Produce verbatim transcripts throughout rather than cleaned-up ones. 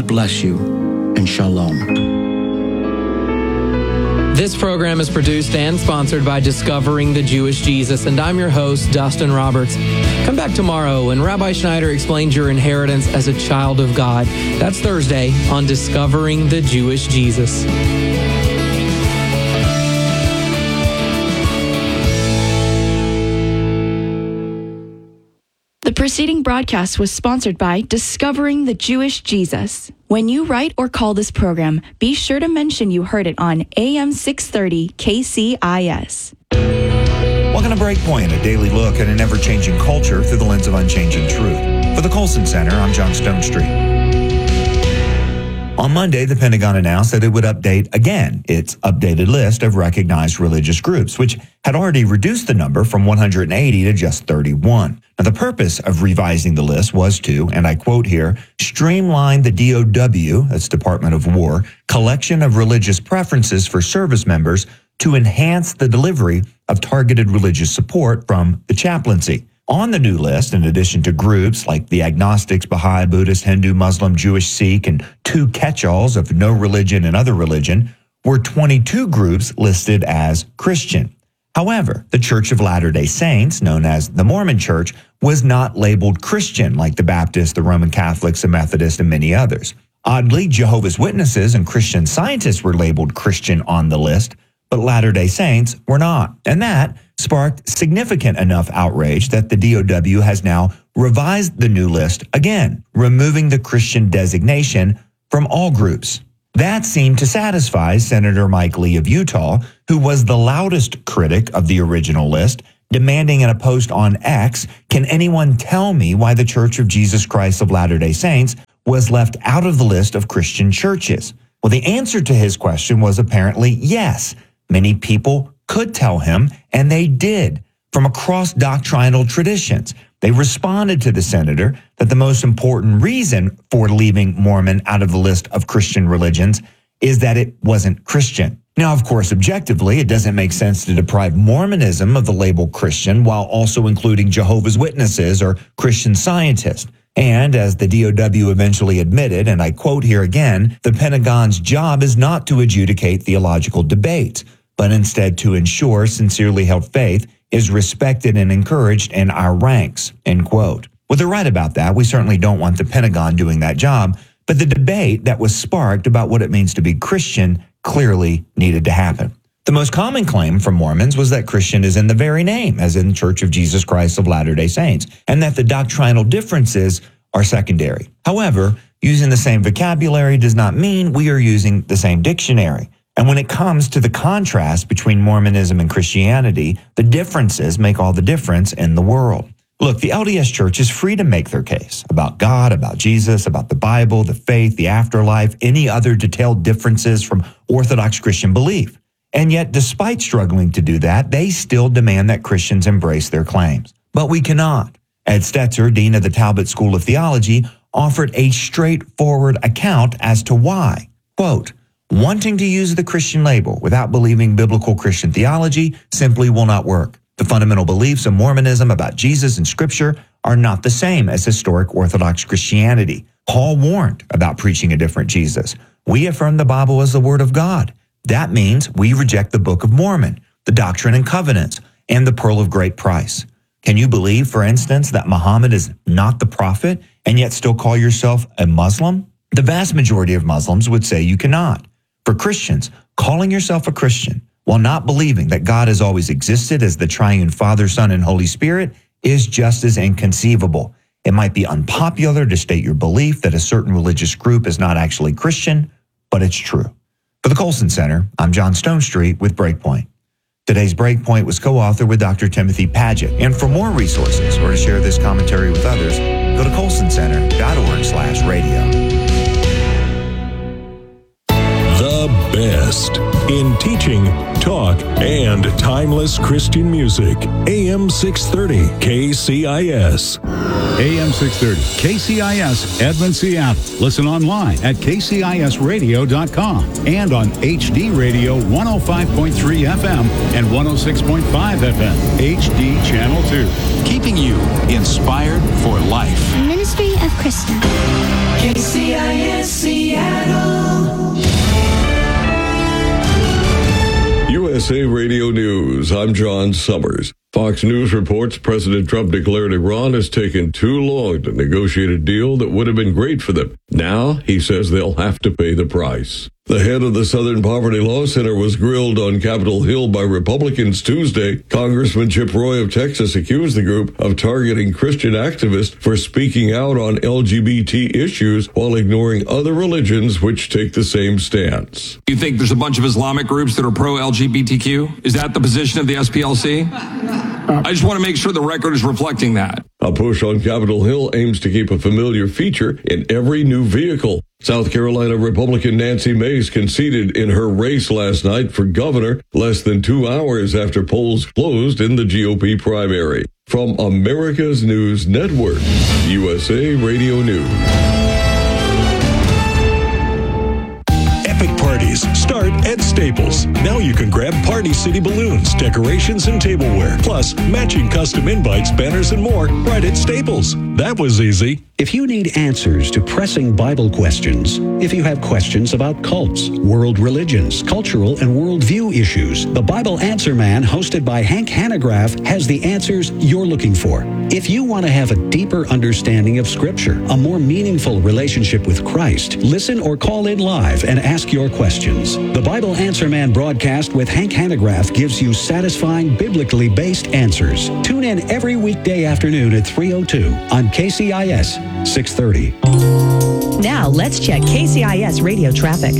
bless you, and shalom. This program is produced and sponsored by Discovering the Jewish Jesus, and I'm your host, Dustin Roberts. Come back tomorrow when Rabbi Schneider explains your inheritance as a child of God. That's Thursday on Discovering the Jewish Jesus. The preceding broadcast was sponsored by Discovering the Jewish Jesus. When you write or call this program, be sure to mention you heard it on A M six thirty K C I S. Welcome to Breakpoint, a daily look at an ever-changing culture through the lens of unchanging truth. For the Colson Center, I'm John Stonestreet. On Monday, the Pentagon announced that it would update again its updated list of recognized religious groups, which had already reduced the number from one hundred eighty to just thirty-one. Now, the purpose of revising the list was to, and I quote here, streamline the D O W, that's Department of War, collection of religious preferences for service members to enhance the delivery of targeted religious support from the chaplaincy. On the new list, in addition to groups like the agnostics, Baha'i, Buddhist, Hindu, Muslim, Jewish, Sikh, and two catch-alls of no religion and other religion, were twenty-two groups listed as Christian. However, the Church of Latter-day Saints, known as the Mormon Church, was not labeled Christian like the Baptists, the Roman Catholics, the Methodists, and many others. Oddly, Jehovah's Witnesses and Christian Scientists were labeled Christian on the list, but Latter-day Saints were not. And that sparked significant enough outrage that the D O W has now revised the new list again, removing the Christian designation from all groups. That seemed to satisfy Senator Mike Lee of Utah, who was the loudest critic of the original list, demanding in a post on X, "Can anyone tell me why the Church of Jesus Christ of Latter-day Saints was left out of the list of Christian churches?" Well, the answer to his question was apparently yes. Many people could tell him, and they did, from across doctrinal traditions. They responded to the senator that the most important reason for leaving Mormon out of the list of Christian religions is that it wasn't Christian. Now, of course, objectively, it doesn't make sense to deprive Mormonism of the label Christian while also including Jehovah's Witnesses or Christian Scientists. And as the D O W eventually admitted, and I quote here again, the Pentagon's job is not to adjudicate theological debates, but instead to ensure sincerely held faith is respected and encouraged in our ranks, end quote. Well, they're right about that. We certainly don't want the Pentagon doing that job, but the debate that was sparked about what it means to be Christian clearly needed to happen. The most common claim from Mormons was that Christian is in the very name, as in Church of Jesus Christ of Latter-day Saints, and that the doctrinal differences are secondary. However, using the same vocabulary does not mean we are using the same dictionary. And when it comes to the contrast between Mormonism and Christianity, the differences make all the difference in the world. Look, the L D S Church is free to make their case about God, about Jesus, about the Bible, the faith, the afterlife, any other detailed differences from Orthodox Christian belief. And yet, despite struggling to do that, they still demand that Christians embrace their claims. But we cannot. Ed Stetzer, dean of the Talbot School of Theology, offered a straightforward account as to why. Quote, "Wanting to use the Christian label without believing biblical Christian theology simply will not work. The fundamental beliefs of Mormonism about Jesus and Scripture are not the same as historic Orthodox Christianity. Paul warned about preaching a different Jesus. We affirm the Bible as the Word of God. That means we reject the Book of Mormon, the Doctrine and Covenants, and the Pearl of Great Price. Can you believe, for instance, that Muhammad is not the prophet and yet still call yourself a Muslim? The vast majority of Muslims would say you cannot. For Christians, calling yourself a Christian while not believing that God has always existed as the triune Father, Son, and Holy Spirit is just as inconceivable. It might be unpopular to state your belief that a certain religious group is not actually Christian, but it's true. For the Colson Center, I'm John Stonestreet with Breakpoint. Today's Breakpoint was co-authored with Doctor Timothy Paget. And for more resources or to share this commentary with others, go to colson center dot org slash radio. The best in teaching, talk, and timeless Christian music. A M six thirty K C I S. A M six thirty K C I S, Edmond, Seattle. Listen online at k c i s radio dot com and on H D Radio one oh five point three F M and one oh six point five F M, H D Channel two. Keeping you inspired for life. Ministry of Christa. K C I S C S A Radio News, I'm John Summers. Fox News reports President Trump declared Iran has taken too long to negotiate a deal that would have been great for them. Now, he says they'll have to pay the price. The head of the Southern Poverty Law Center was grilled on Capitol Hill by Republicans Tuesday. Congressman Chip Roy of Texas accused the group of targeting Christian activists for speaking out on L G B T issues while ignoring other religions which take the same stance. You think there's a bunch of Islamic groups that are pro-L G B T Q? Is that the position of the S P L C? I just want to make sure the record is reflecting that. A push on Capitol Hill aims to keep a familiar feature in every new vehicle. South Carolina Republican Nancy Mace conceded in her race last night for governor less than two hours after polls closed in the G O P primary. From America's News Network, U S A Radio News. Epic parties start at Staples. Now you can grab Party City balloons, decorations, and tableware, plus matching custom invites, banners, and more right at Staples. That was easy. If you need answers to pressing Bible questions, if you have questions about cults, world religions, cultural and worldview issues, the Bible Answer Man, hosted by Hank Hanegraaff, has the answers you're looking for. If you want to have a deeper understanding of Scripture, a more meaningful relationship with Christ, listen or call in live and ask your questions. The Bible Answer Man broadcast with Hank Hanegraaff gives you satisfying, biblically based answers. Tune in every weekday afternoon at three oh two on K C I S six thirty. Now let's check K C I S radio traffic.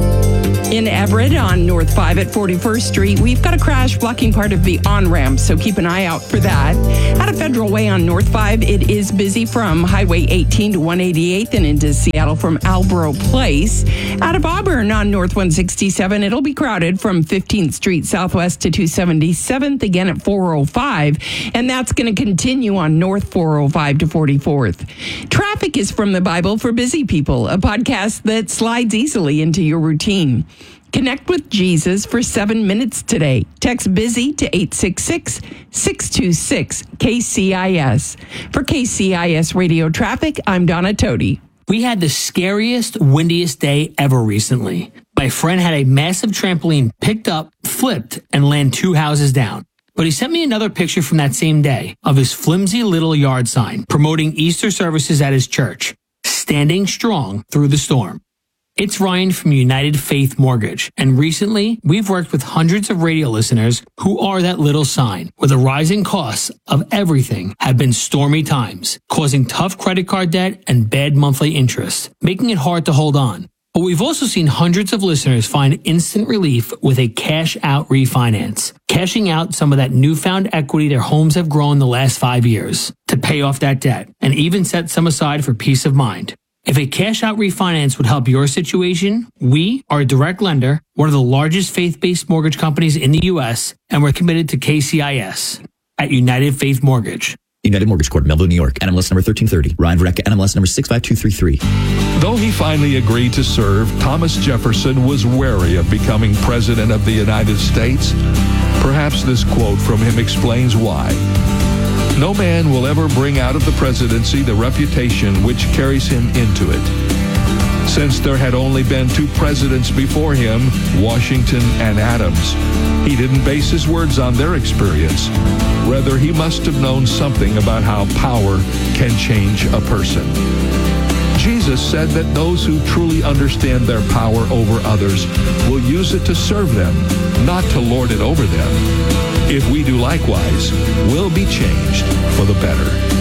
In Everett on North five at forty-first Street, we've got a crash blocking part of the on-ramp, so keep an eye out for that. Out of Federal Way on North five, it is busy from Highway eighteen to one eighty-eighth and into Seattle from Albro Place. Out of Auburn on North one sixty-seven, it'll be crowded from fifteenth Street Southwest to two seventy-seventh, again at four oh five, and that's going to continue on North four oh five to forty-fourth. Traffic is from the Bible for Busy People, a podcast that slides easily into your routine. Connect with Jesus for seven minutes today. Text BUSY to eight six six, six two six, K C I S. For K C I S Radio Traffic, I'm Donna Toti. We had the scariest, windiest day ever recently. My friend had a massive trampoline picked up, flipped, and land two houses down. But he sent me another picture from that same day of his flimsy little yard sign promoting Easter services at his church, standing strong through the storm. It's Ryan from United Faith Mortgage, and recently we've worked with hundreds of radio listeners who are that little sign, where the rising costs of everything have been stormy times, causing tough credit card debt and bad monthly interest, making it hard to hold on. But we've also seen hundreds of listeners find instant relief with a cash-out refinance, cashing out some of that newfound equity their homes have grown the last five years to pay off that debt, and even set some aside for peace of mind. If a cash-out refinance would help your situation, we are a direct lender, one of the largest faith-based mortgage companies in the U S, and we're committed to K C I S at United Faith Mortgage. United Mortgage Corp, Melville, New York. N M L S number thirteen thirty. Ryan Verrecka, N M L S number six five two three three. Though he finally agreed to serve, Thomas Jefferson was wary of becoming president of the United States. Perhaps this quote from him explains why. No man will ever bring out of the presidency the reputation which carries him into it. Since there had only been two presidents before him, Washington and Adams, he didn't base his words on their experience. Rather, he must have known something about how power can change a person. Jesus said that those who truly understand their power over others will use it to serve them, not to lord it over them. If we do likewise, we'll be changed for the better.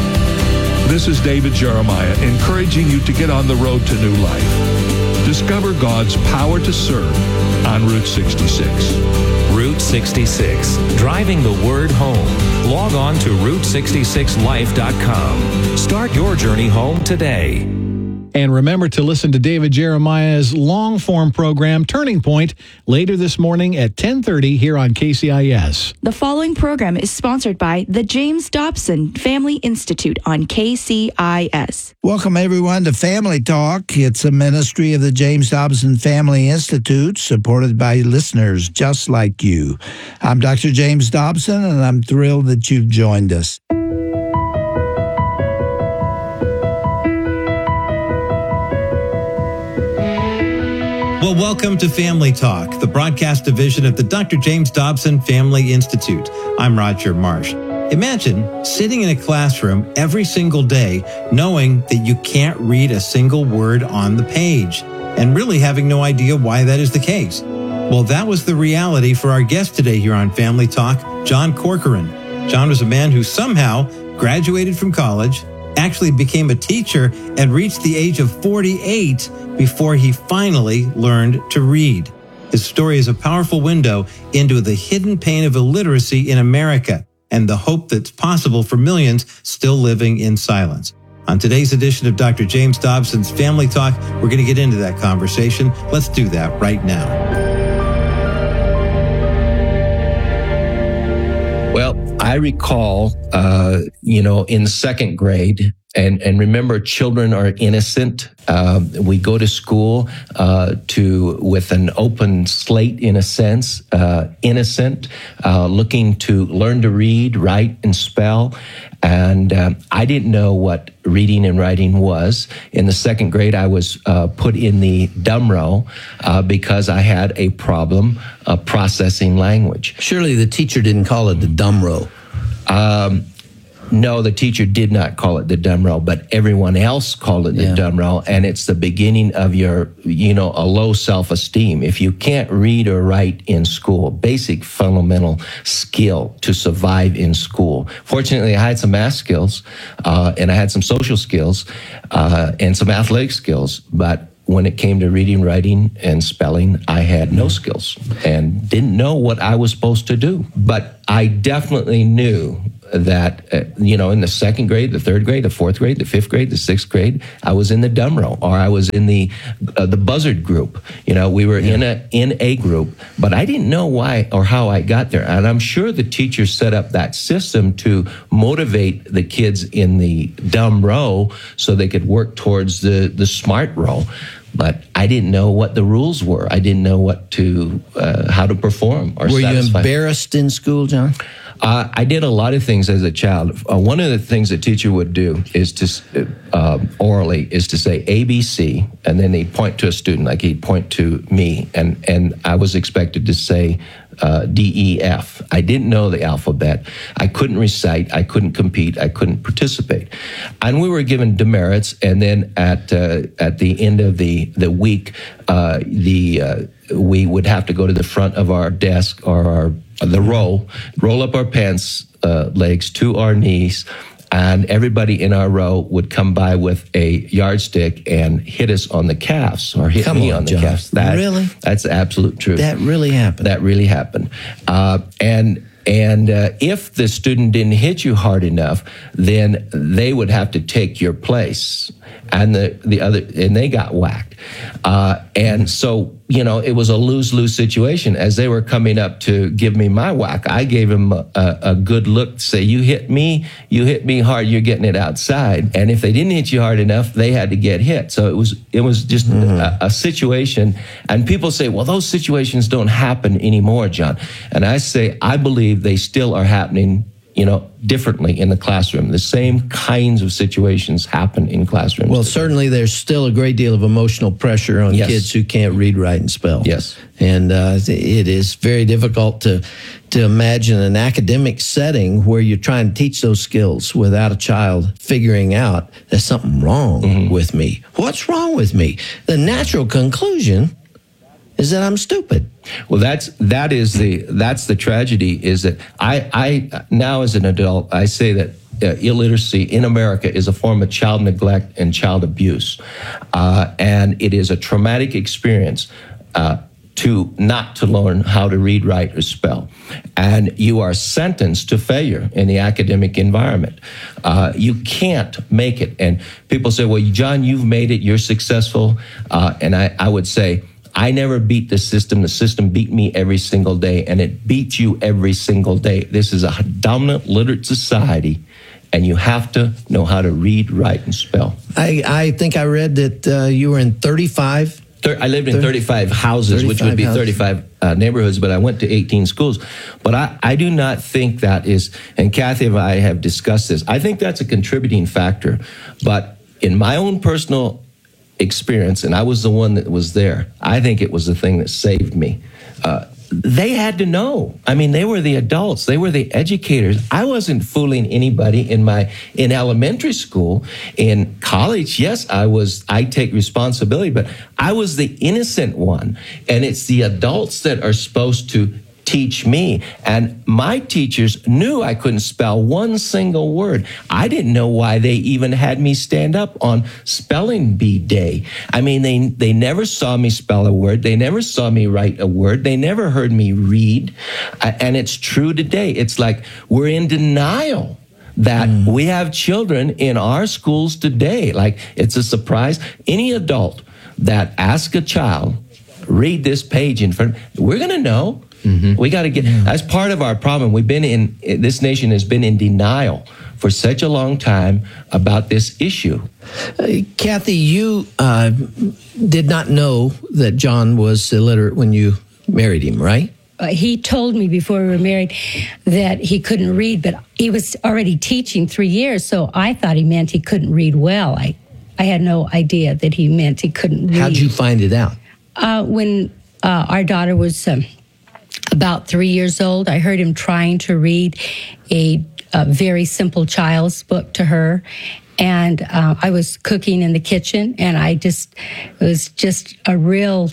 This is David Jeremiah encouraging you to get on the road to new life. Discover God's power to serve on Route sixty-six. Route sixty-six, driving the word home. Log on to route sixty-six life dot com. Start your journey home today. And remember to listen to David Jeremiah's long-form program, Turning Point, later this morning at ten thirty here on K C I S. The following program is sponsored by the James Dobson Family Institute on K C I S. Welcome, everyone, to Family Talk. It's a ministry of the James Dobson Family Institute, supported by listeners just like you. I'm Doctor James Dobson, and I'm thrilled that you've joined us. Well, welcome to Family Talk, the broadcast division of the Doctor James Dobson Family Institute. I'm Roger Marsh. Imagine sitting in a classroom every single day knowing that you can't read a single word on the page and really having no idea why that is the case. Well, that was the reality for our guest today here on Family Talk, John Corcoran. John was a man who somehow graduated from college, actually became a teacher, and reached the age of forty-eight before he finally learned to read. His story is a powerful window into the hidden pain of illiteracy in America and the hope that's possible for millions still living in silence. On today's edition of Doctor James Dobson's Family Talk, we're going to get into that conversation. Let's do that right now. Well, I recall, uh, you know, in second grade, and, and remember, children are innocent. Uh, we go to school uh, to with an open slate, in a sense, uh, innocent, uh, looking to learn to read, write, and spell. And um, I didn't know what reading and writing was. In the second grade, I was uh, put in the dumb row uh, because I had a problem uh, processing language. Surely the teacher didn't call it the dumb row. Um, no, the teacher did not call it the dumb row, but everyone else called it the Yeah. dumb row. And it's the beginning of your, you know, a low self-esteem. If you can't read or write in school, basic fundamental skill to survive in school. Fortunately, I had some math skills, uh, and I had some social skills, uh, and some athletic skills, but when it came to reading, writing, and spelling, I had no skills and didn't know what I was supposed to do. But I definitely knew that, uh, you know, in the second grade, the third grade, the fourth grade, the fifth grade, the sixth grade, I was in the dumb row, or I was in the uh, the buzzard group. You know, we were yeah. in a in a group, but I didn't know why or how I got there. And I'm sure the teachers set up that system to motivate the kids in the dumb row so they could work towards the the smart row. But I didn't know what the rules were. I didn't know what to uh, how to perform or Were satisfy. you embarrassed in school, John? Uh, I did a lot of things as a child. Uh, one of the things a teacher would do is to uh, orally is to say A B C, and then he'd point to a student, like he'd point to me, and and I was expected to say uh, D E F. I didn't know the alphabet. I couldn't recite. I couldn't compete. I couldn't participate, and we were given demerits. And then at uh, at the end of the the week, uh, the uh, we would have to go to the front of our desk or our the row, roll up our pants uh, legs to our knees, and everybody in our row would come by with a yardstick and hit us on the calves, or hit Come me on, on the John. calves. That, Really? That's the absolute truth. That really happened. That really happened. Uh, and and uh, if the student didn't hit you hard enough, then they would have to take your place, and the the other and they got whacked. Uh, and so, you know, it was a lose-lose situation. As they were coming up to give me my whack, I gave them a, a, a good look to say, you hit me, you hit me hard, you're getting it outside. And if they didn't hit you hard enough, they had to get hit. So it was it was just mm-hmm. a, a situation. And people say, well, those situations don't happen anymore, John. And I say, I believe they still are happening, you know, differently in the classroom. The same kinds of situations happen in classrooms. Well, certainly there's still a great deal of emotional pressure on Yes. kids who can't read, write, and spell. Yes. And uh, it is very difficult to to imagine an academic setting where you're trying to teach those skills without a child figuring out there's something wrong Mm-hmm. with me. What's wrong with me? The natural conclusion is that I'm stupid. Well, that's that is the that's the tragedy. Is that I I now as an adult I say that uh, illiteracy in America is a form of child neglect and child abuse, uh, and it is a traumatic experience. Uh, to not to learn how to read, write, or spell. And you are sentenced to failure in the academic environment. Uh, you can't make it. And people say, well, John, you've made it, you're successful. Uh, and I, I would say, I never beat the system. The system beat me every single day, and it beats you every single day. This is a dominant, literate society, and you have to know how to read, write, and spell. I, I think I read that uh, you were in thirty-five I lived in thirty-five houses, which would be thirty-five uh, neighborhoods, but I went to eighteen schools. But I, I do not think that is, and Kathy and I have discussed this, I think that's a contributing factor. But in my own personal experience, and I was the one that was there. I think it was the thing that saved me. Uh, they had to know. I mean, they were the adults. They were the educators. I wasn't fooling anybody in my in elementary school. In college, yes, I was. I take responsibility, but I was the innocent one, and it's the adults that are supposed to teach me. And my teachers knew I couldn't spell one single word. I didn't know why they even had me stand up on spelling bee day. I mean, they they never saw me spell a word. They never saw me write a word. They never heard me read. And it's true today. It's like we're in denial that mm. we have children in our schools today. Like, it's a surprise. Any adult that asks a child, read this page in front, we're going to know. Mm-hmm. We got to get, that's part of our problem. We've been in, this nation has been in denial for such a long time about this issue. Uh, Kathy, you uh, did not know that John was illiterate when you married him, right? Uh, he told me before we were married that he couldn't read, but he was already teaching three years, so I thought he meant he couldn't read well. I, I had no idea that he meant he couldn't read. How'd you find it out? Uh, when uh, our daughter was um, about three years old, I heard him trying to read a, a very simple child's book to her. And uh, I was cooking in the kitchen, and I just, it was just a real,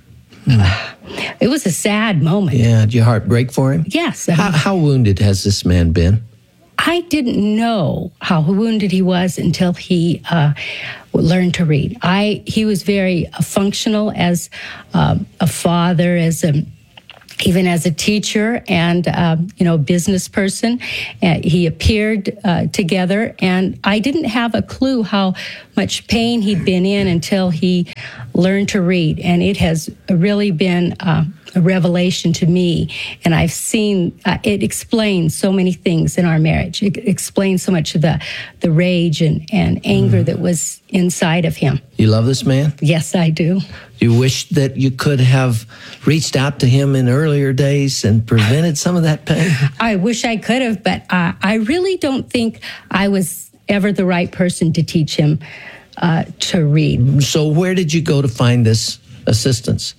uh, it was a sad moment. Yeah, did your heart break for him? Yes. How, how wounded has this man been? I didn't know how wounded he was until he uh, learned to read. I He was very uh, functional as uh, a father, as a even as a teacher and, uh, you know, business person. Uh, he appeared uh, together, and I didn't have a clue how much pain he'd been in until he learned to read. And it has really been uh, a revelation to me. And I've seen, uh, it explains so many things in our marriage. It explains so much of the, the rage and, and anger mm. that was inside of him. You love this man? Yes, I do. You wish that you could have reached out to him in earlier days and prevented some of that pain? I wish I could have, but uh, I really don't think I was ever the right person to teach him uh, to read. So where did you go to find this assistance?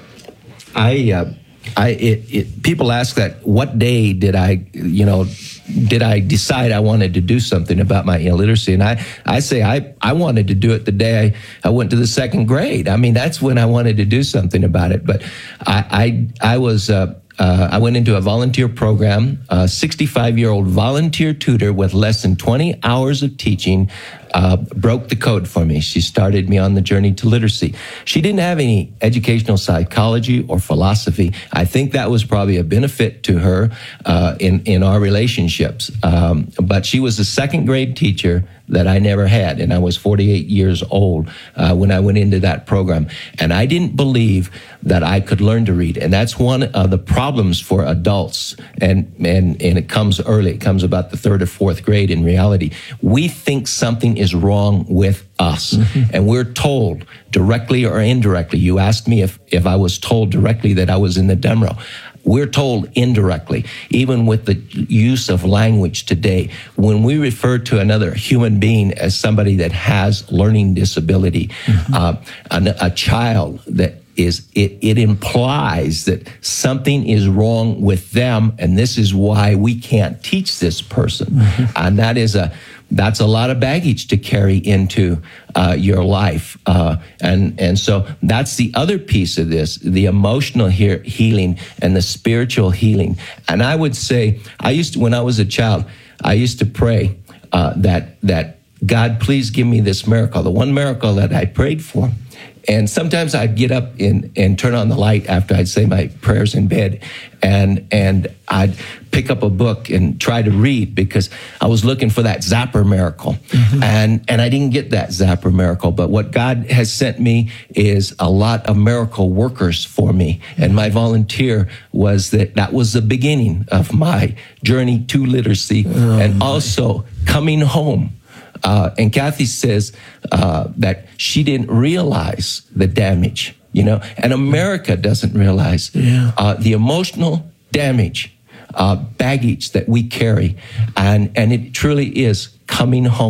I, uh, I, it, it, people ask that, what day did I, you know, did I decide I wanted to do something about my illiteracy? And I, I say I, I wanted to do it the day I, I went to the second grade. I mean, that's when I wanted to do something about it. But I, I, I was, uh, uh, I went into a volunteer program, a sixty-five-year-old volunteer tutor with less than twenty hours of teaching, uh, broke the code for me. She started me on the journey to literacy. She didn't have any educational psychology or philosophy. I think that was probably a benefit to her uh, in, in our relationships. Um, but she was a second grade teacher that I never had, and I was forty-eight years old uh, when I went into that program. And I didn't believe that I could learn to read. And that's one of the problems for adults. And, and, and it comes early. It comes about the third or fourth grade in reality. We think something is wrong with us. Mm-hmm. And we're told directly or indirectly. You asked me if, if I was told directly that I was in the demo. We're told indirectly, even with the use of language today, when we refer to another human being as somebody that has learning disability, mm-hmm. uh, a, a child that is, it, it implies that something is wrong with them, and this is why we can't teach this person. Mm-hmm. And that is a, that's a lot of baggage to carry into uh, your life. Uh, and, and so that's the other piece of this, the emotional he- healing and the spiritual healing. And I would say, I used to, when I was a child, I used to pray uh, that, that God, please give me this miracle. The one miracle that I prayed for. And sometimes I'd get up and, and turn on the light after I'd say my prayers in bed, and and I'd pick up a book and try to read because I was looking for that zapper miracle. Mm-hmm. And and I didn't get that zapper miracle. But what God has sent me is a lot of miracle workers for me. And my volunteer was that that was the beginning of my journey to literacy, oh, and my. also coming home. Uh, and Kathy says uh, that she didn't realize the damage, you know, and America doesn't realize yeah. uh, the emotional damage, uh, baggage that we carry. And, and it truly is coming home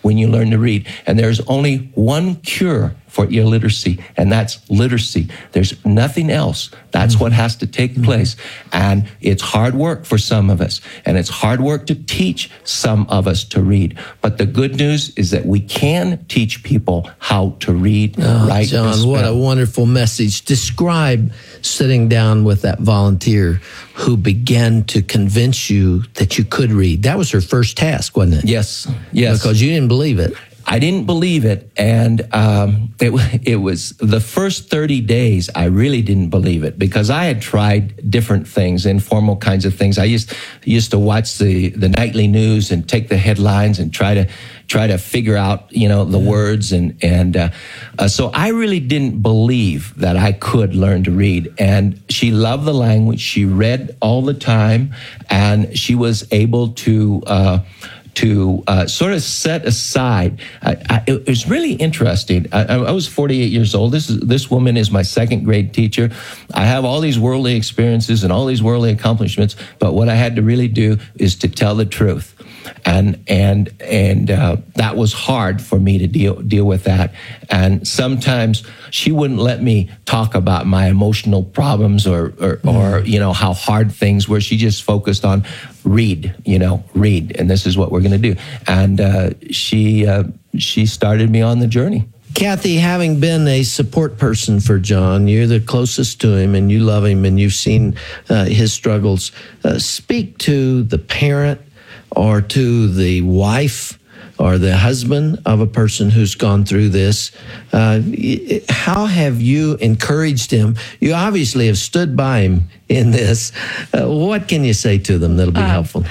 when you learn to read. And there's only one cure for illiteracy, and that's literacy. There's nothing else. That's what has to take place. And it's hard work for some of us, and it's hard work to teach some of us to read. But the good news is that we can teach people how to read, oh, write, John, and spell. what a wonderful message. Describe sitting down with that volunteer who began to convince you that you could read. That was her first task, wasn't it? Yes, yes. Because you didn't believe it. I didn't believe it, and um, it, it was the first thirty days I really didn't believe it, because I had tried different things, informal kinds of things. I used used to watch the, the nightly news and take the headlines and try to try to figure out, you know, the yeah. words, and and uh, uh, so I really didn't believe that I could learn to read. And she loved the language. She read all the time, and she was able to. Uh, to uh, sort of set aside. I, I, it was really interesting. I, I was forty-eight years old. This is, this woman is my second grade teacher. I have all these worldly experiences and all these worldly accomplishments, but what I had to really do is to tell the truth. And and and uh, that was hard for me to deal deal with that. And sometimes she wouldn't let me talk about my emotional problems or or, mm. or you know how hard things were. She just focused on read, you know, read, and this is what we're going to do. And uh, she uh, she started me on the journey. Kathy, having been a support person for John, you're the closest to him, and you love him, and you've seen uh, his struggles. Uh, speak to the parent or to the wife or the husband of a person who's gone through this. Uh, how have you encouraged him? You obviously have stood by him in this. Uh, what can you say to them that'll be uh, helpful?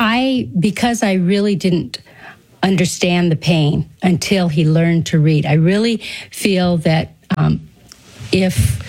I, because I really didn't understand the pain until he learned to read. I really feel that um, if...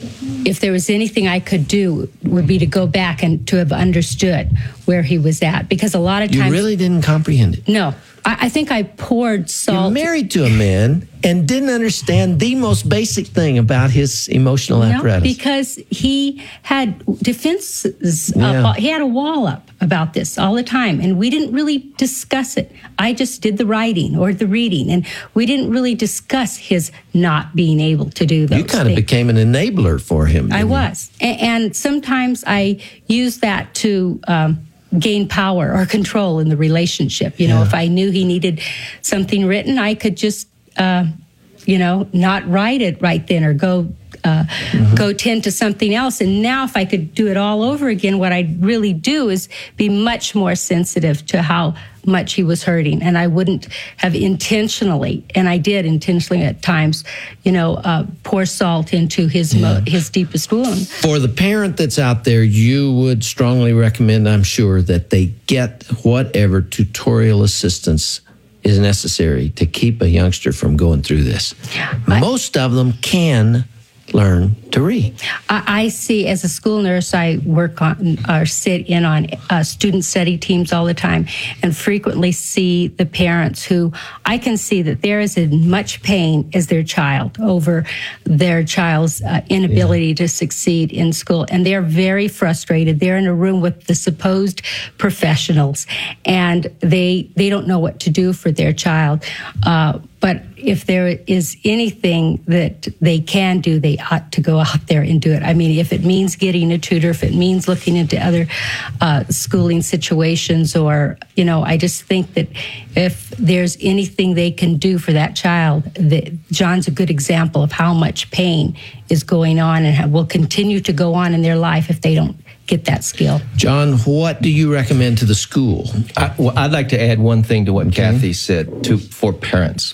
If there was anything I could do, would be to go back and to have understood where he was at. Because a lot of times... You really didn't comprehend it? No. I, I think I poured salt... You're married to a man and didn't understand the most basic thing about his emotional no, apparatus. Because he had defenses. Yeah. Up, he had a wall up about this all the time, and we didn't really discuss it. I just did the writing or the reading, and we didn't really discuss his not being able to do those You kind things. of became an enabler for him. I you? was. And, and sometimes I use that to... Um, gain power or control in the relationship. You know, Yeah. if I knew he needed something written, I could just, uh, you know, not write it right then or go uh, mm-hmm. go tend to something else. And now if I could do it all over again, what I'd really do is be much more sensitive to how much he was hurting. And I wouldn't have intentionally, and I did intentionally at times, you know, uh, pour salt into his Yeah. mo- his deepest wound. For the parent that's out there, you would strongly recommend, I'm sure, that they get whatever tutorial assistance is necessary to keep a youngster from going through this. Most of them can learn to read. I, I see, as a school nurse, I work on or sit in on uh, student study teams all the time, and frequently see the parents who I can see that there is as much pain as their child over their child's uh, inability yeah. to succeed in school, and they're very frustrated. They're in a room with the supposed professionals, and they they don't know what to do for their child. Uh, But if there is anything that they can do, they ought to go out there and do it. I mean, if it means getting a tutor, if it means looking into other uh, schooling situations, or, you know, I just think that if there's anything they can do for that child, that John's a good example of how much pain is going on and will continue to go on in their life if they don't get that skill. John, what do you recommend to the school? I, well, I'd like to add one thing to what okay. Kathy said to for parents.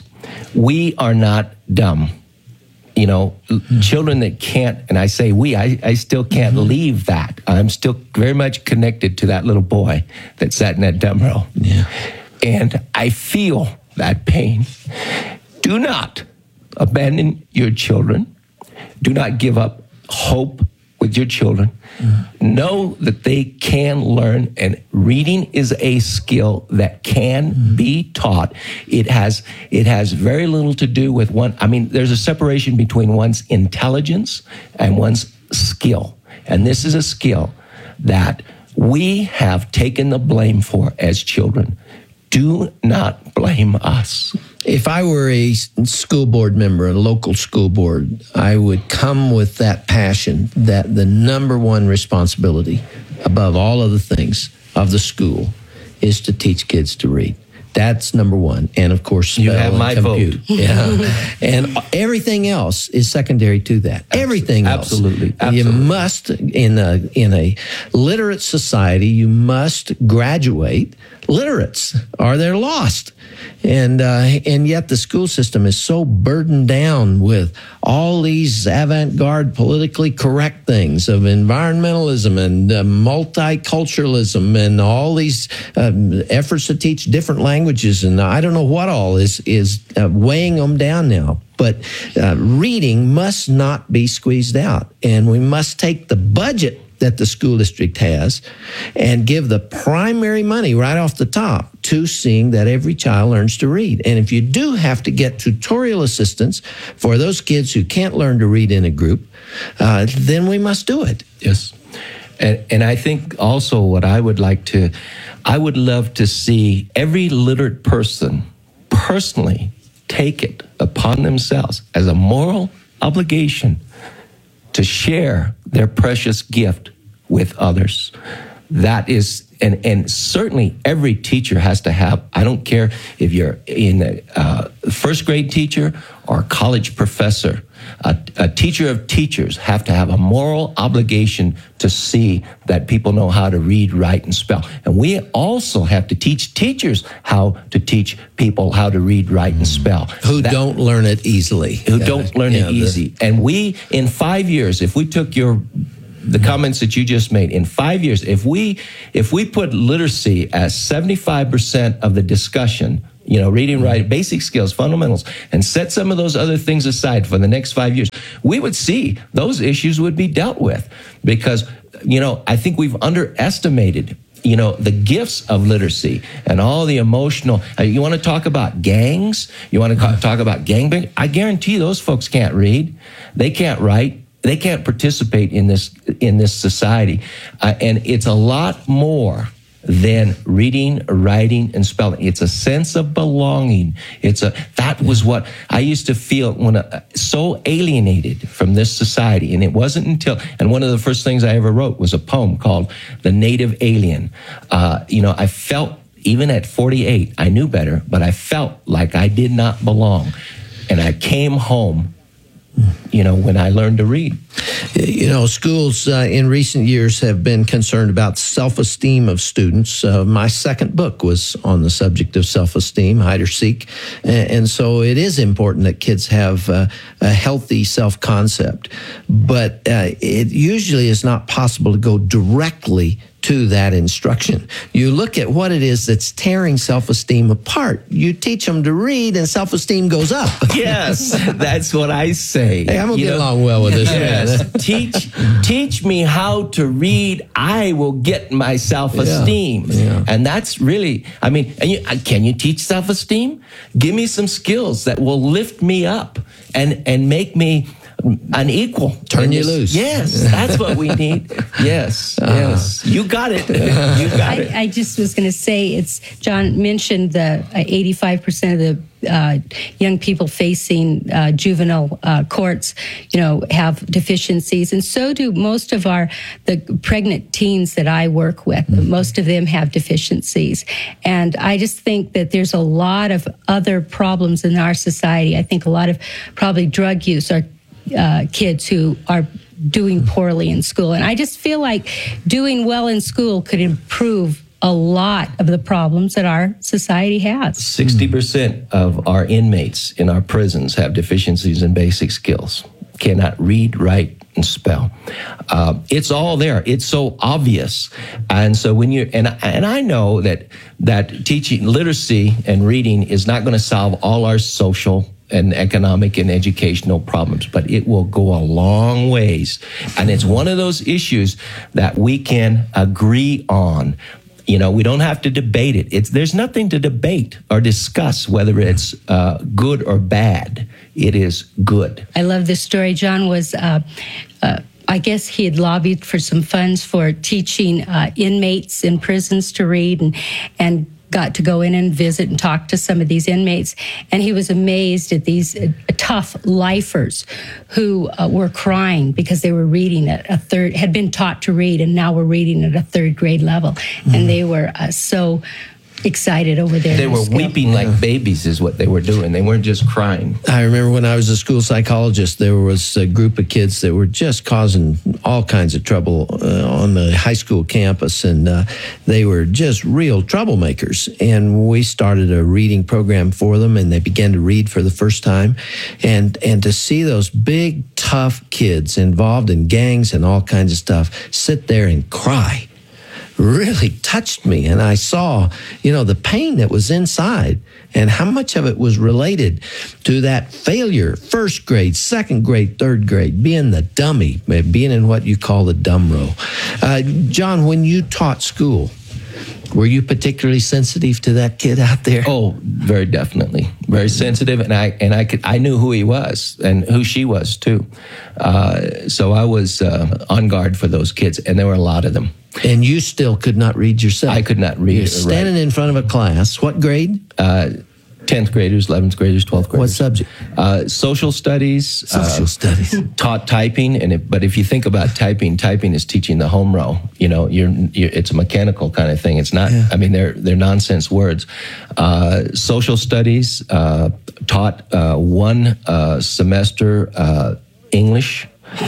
We are not dumb. You know, mm-hmm. children that can't, and I say we, I, I still can't mm-hmm. leave that. I'm still very much connected to that little boy that sat in that dumb row. Yeah. And I feel that pain. Do not abandon your children. Do not give up hope with your children. Mm-hmm. Know that they can learn, and reading is a skill that can mm-hmm. be taught. It has it has very little to do with one. I mean, there's a separation between one's intelligence and one's skill. And this is a skill that we have taken the blame for as children. do not blame us. If I were a school board member, a local school board, I would come with that passion that the number one responsibility above all other things of the school is to teach kids to read. That's number one. And of course, spell you have and my compute. vote. Yeah. And everything else is secondary to that. Everything else. Absolutely. Absolutely. You must, in a, in a literate society, you must graduate literates or they're lost. And uh, and yet the school system is so burdened down with all these avant-garde, politically correct things of environmentalism and uh, multiculturalism and all these um, efforts to teach different languages. And I don't know what all is, is uh, weighing them down now. But uh, reading must not be squeezed out. And we must take the budget that the school district has and give the primary money right off the top to seeing that every child learns to read. And if you do have to get tutorial assistance for those kids who can't learn to read in a group, uh, then we must do it. Yes. And, and I think also what I would like to, I would love to see every literate person personally take it upon themselves as a moral obligation to share their precious gift with others. That is, and, and certainly every teacher has to have, I don't care if you're in a uh, first grade teacher or college professor, a, a teacher of teachers have to have a moral obligation to see that people know how to read, write, and spell. And we also have to teach teachers how to teach people how to read, write, and spell. Who that, don't learn it easily. Who uh, don't learn it know, easy. The, and we, in five years, if we took your the comments that you just made, in five years, if we if we put literacy as seventy-five percent of the discussion, you know, reading, writing, basic skills, fundamentals, and set some of those other things aside for the next five years, we would see those issues would be dealt with. Because, you know, I think we've underestimated, you know, the gifts of literacy and all the emotional. Uh, you want to talk about gangs? You want to ca- talk about gangbang? I guarantee those folks can't read. They can't write. They can't participate in this in this society. Uh, and it's a lot more than reading, writing, and spelling. It's a sense of belonging. It's a that was what I used to feel when uh, so alienated from this society. And it wasn't until, and one of the first things I ever wrote was a poem called "The Native Alien." Uh, you know, I felt, even at forty-eight, I knew better, but I felt like I did not belong. And I came home, you know, when I learned to read. You know, schools uh, in recent years have been concerned about self-esteem of students. Uh, my second book was on the subject of self-esteem, Hide or Seek. And, and so it is important that kids have uh, a healthy self-concept. But uh, it usually is not possible to go directly to that instruction. You look at what it is that's tearing self-esteem apart. You teach them to read and self-esteem goes up. Yes, that's what I say. Hey, I'm going to you get know, along well with this. Yes. Man. teach, teach me how to read. I will get my self-esteem. Yeah, yeah. And that's really, I mean, and you, can you teach self-esteem? Give me some skills that will lift me up and, and make me an equal. Turn you loose. Yes, that's what we need. Yes, uh, yes. You got it. You got I, it. I just was going to say, it's John mentioned the uh, eighty-five percent of the uh, young people facing uh, juvenile uh, courts, you know, have deficiencies, and so do most of our the pregnant teens that I work with. Mm-hmm. Most of them have deficiencies, and I just think that there's a lot of other problems in our society. I think a lot of probably drug use are uh, kids who are doing poorly in school. And I just feel like doing well in school could improve a lot of the problems that our society has. sixty percent of our inmates in our prisons have deficiencies in basic skills, cannot read, write, and spell. Uh, it's all there. It's so obvious. And so when you, and, and I know that, that teaching literacy and reading is not going to solve all our social and economic and educational problems, but it will go a long ways. And it's one of those issues that we can agree on. You know, we don't have to debate it. It's, there's nothing to debate or discuss whether it's uh, good or bad. It is good. I love this story. John was, uh, uh, I guess he had lobbied for some funds for teaching uh, inmates in prisons to read, and, and got to go in and visit and talk to some of these inmates, and he was amazed at these uh, tough lifers who uh, were crying because they were reading at a third, had been taught to read, and now were reading at a third grade level, mm. and they were uh, so excited over there. They were weeping like yeah. babies is what they were doing. They weren't just crying. I remember when I was a school psychologist, there was a group of kids that were just causing all kinds of trouble uh, on the high school campus, and uh, they were just real troublemakers. And we started a reading program for them, and they began to read for the first time. And, and to see those big, tough kids involved in gangs and all kinds of stuff sit there and cry really touched me. And I saw, you know, the pain that was inside and how much of it was related to that failure, first grade, second grade, third grade, being the dummy, being in what you call the dumb row. Uh, John, when you taught school, were you particularly sensitive to that kid out there? Oh, very definitely, very sensitive, and I and I could I knew who he was and who she was too. Uh, so I was uh, on guard for those kids, and there were a lot of them. And you still could not read yourself. I could not read. You're standing right. in front of a class. What grade? Uh, tenth graders, eleventh graders, twelfth graders. What subject? Uh, social studies. Social uh, studies. Taught typing, and it, but if you think about typing, typing is teaching the home row. You know, you're, you're it's a mechanical kind of thing. It's not. Yeah. I mean, they're they're nonsense words. Uh, social studies uh, taught uh, one uh, semester uh, English.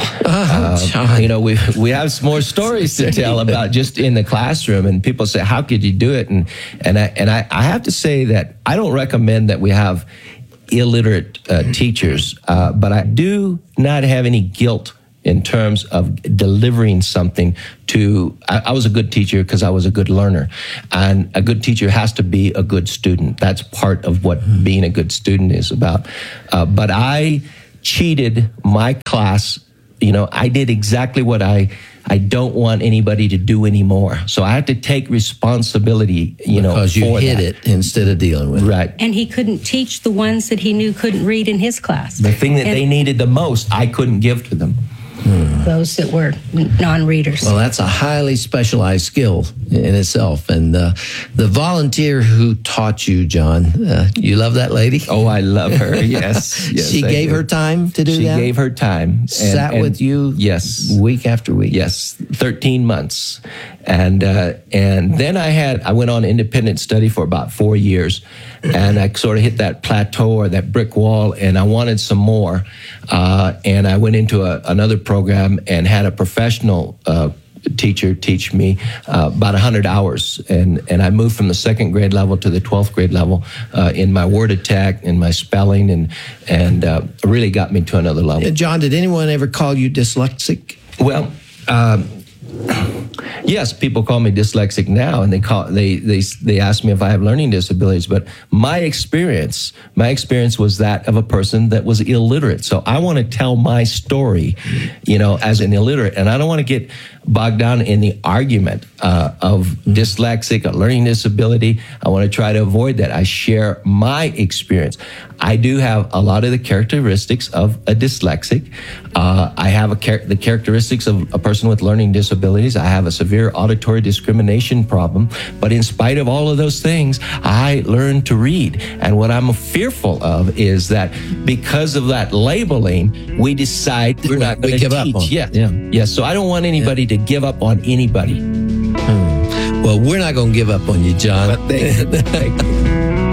Oh, uh, you know, we we have some more stories to tell about just in the classroom, and people say, "How could you do it?" And and I and I, I have to say that I don't recommend that we have illiterate uh, teachers, uh, but I do not have any guilt in terms of delivering something to. I, I was a good teacher because I was a good learner, and a good teacher has to be a good student. That's part of what being a good student is about. Uh, but I cheated my class. You know, I did exactly what I I don't want anybody to do anymore. So I have to take responsibility, you know, because you for hid that. it instead of dealing with right. it. And he couldn't teach the ones that he knew couldn't read in his class. The thing that and they needed the most, I couldn't give to them. Hmm. Those that were non-readers. Well, that's a highly specialized skill in itself. And uh, the volunteer who taught you, John, uh, you love that lady? Oh, I love her, yes. yes she I gave do. her time to do she that? She gave her time. And, Sat and, with you yes, week after week? Yes, thirteen months. And uh, and then I had, I went on independent study for about four years, and I sort of hit that plateau or that brick wall, and I wanted some more. Uh, and I went into a, another program and had a professional uh, teacher teach me uh, about one hundred hours. And, and I moved from the second grade level to the twelfth grade level uh, in my word attack, in my spelling, and, and uh, really got me to another level. Uh, John, did anyone ever call you dyslexic? Well, um, yes, people call me dyslexic now, and they call they they they ask me if I have learning disabilities. But my experience, my experience was that of a person that was illiterate. So I want to tell my story, you know, as an illiterate, and I don't want to get bogged down in the argument uh, of dyslexic, a learning disability. I want to try to avoid that. I share my experience. I do have a lot of the characteristics of a dyslexic. Uh, I have a char- the characteristics of a person with learning disabilities. I have a severe auditory discrimination problem. But in spite of all of those things, I learned to read. And what I'm fearful of is that because of that labeling, we decide we're not going to give teach. Up on. Yeah. yeah. Yeah. So I don't want anybody yeah. to give up on anybody. Hmm. Well, we're not going to give up on you, John. But thank you. Thank you.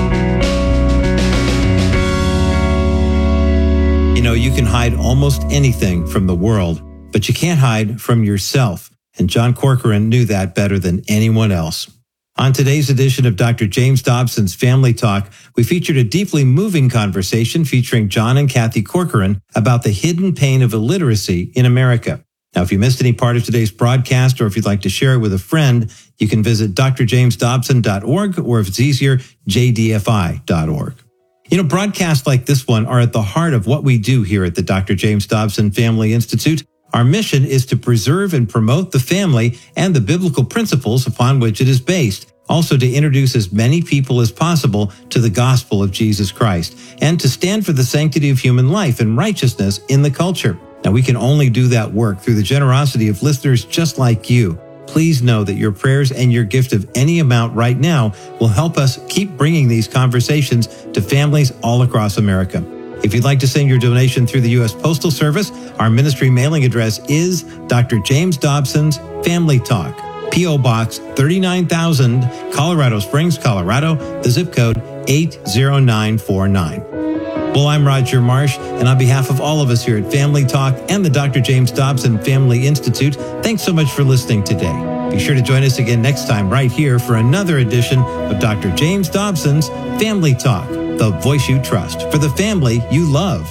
You know, you can hide almost anything from the world, but you can't hide from yourself. And John Corcoran knew that better than anyone else. On today's edition of Doctor James Dobson's Family Talk, we featured a deeply moving conversation featuring John and Kathy Corcoran about the hidden pain of illiteracy in America. Now, if you missed any part of today's broadcast, or if you'd like to share it with a friend, you can visit d r james dobson dot org, or if it's easier, j d f i dot org. You know, broadcasts like this one are at the heart of what we do here at the Doctor James Dobson Family Institute. Our mission is to preserve and promote the family and the biblical principles upon which it is based. Also, to introduce as many people as possible to the gospel of Jesus Christ, and to stand for the sanctity of human life and righteousness in the culture. Now, we can only do that work through the generosity of listeners just like you. please know that your prayers and your gift of any amount right now will help us keep bringing these conversations to families all across America. If you'd like to send your donation through the U S Postal Service, our ministry mailing address is Doctor James Dobson's Family Talk, P O. Box thirty-nine thousand, Colorado Springs, Colorado, the zip code eight zero nine four nine. Well, I'm Roger Marsh, and on behalf of all of us here at Family Talk and the Doctor James Dobson Family Institute, thanks so much for listening today. Be sure to join us again next time right here for another edition of Doctor James Dobson's Family Talk, the voice you trust for the family you love.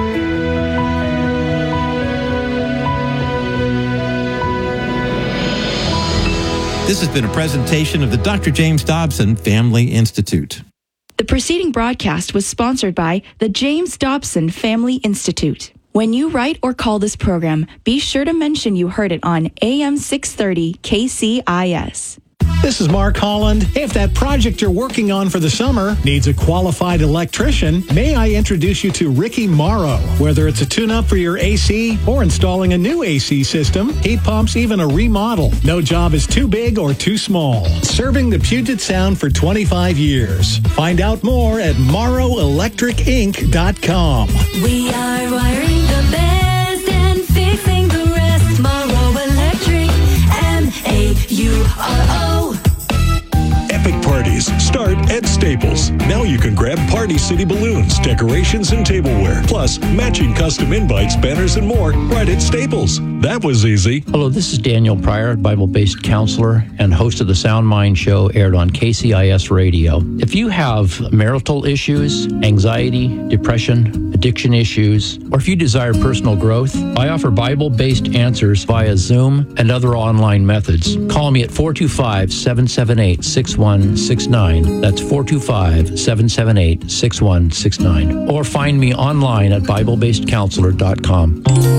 This has been a presentation of the Doctor James Dobson Family Institute. The preceding broadcast was sponsored by the James Dobson Family Institute. When you write or call this program, be sure to mention you heard it on A M six thirty K C I S. This is Mark Holland. Hey, if that project you're working on for the summer needs a qualified electrician, may I introduce you to Ricky Morrow. Whether it's a tune-up for your A C or installing a new A C system, heat pumps, even a remodel, no job is too big or too small. Serving the Puget Sound for twenty-five years. Find out more at morrow electric inc dot com. We are wiring the best and fixing the rest. Morrow Electric, M A U R O. Epic parties start at Staples. Now you can grab Party City balloons, decorations, and tableware, plus matching custom invites, banners, and more right at Staples. That was easy. Hello, this is Daniel Pryor, Bible-based counselor and host of the Sound Mind Show, aired on K C I S Radio. If you have marital issues, anxiety, depression, addiction issues, or if you desire personal growth, I offer Bible-based answers via Zoom and other online methods. Call me at four two five, seven seven eight, six one six nine. That's four two five, seven seven eight, six one six nine. Or find me online at bible based counselor dot com.